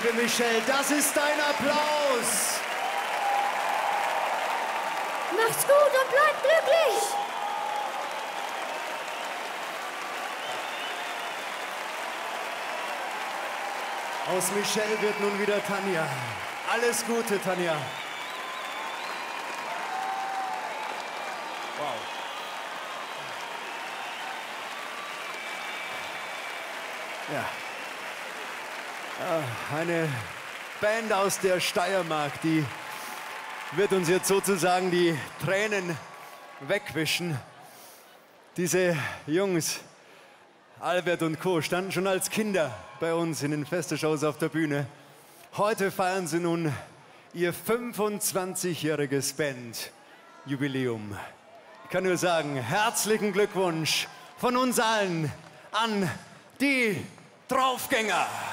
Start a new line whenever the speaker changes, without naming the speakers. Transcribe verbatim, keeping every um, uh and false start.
liebe Michelle, das ist dein Applaus.
Macht's gut und bleibt glücklich.
Aus Michelle wird nun wieder Tanja. Alles Gute, Tanja. Wow. Ja. Eine Band aus der Steiermark, die wird uns jetzt sozusagen die Tränen wegwischen. Diese Jungs, Albert und Co., standen schon als Kinder bei uns in den Festeshows auf der Bühne. Heute feiern sie nun ihr fünfundzwanzigjähriges Bandjubiläum. Ich kann nur sagen, herzlichen Glückwunsch von uns allen an die Draufgänger.